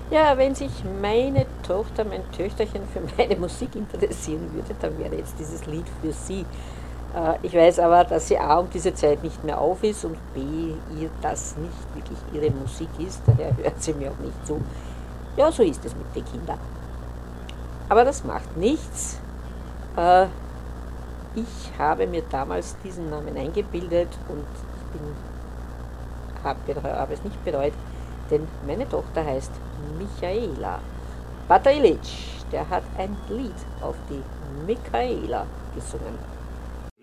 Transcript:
Ja, wenn sich meine Tochter, mein Töchterchen für meine Musik interessieren würde, dann wäre jetzt dieses Lied für sie. Ich weiß aber, dass sie A um diese Zeit nicht mehr auf ist und B ihr das nicht wirklich ihre Musik ist, daher hört sie mir auch nicht zu. Ja, so ist es mit den Kindern. Aber das macht nichts. Äh, Ich habe mir damals diesen Namen eingebildet und habe es nicht bereut, denn meine Tochter heißt Michaela. Pater Illich, der hat ein Lied auf die Michaela gesungen.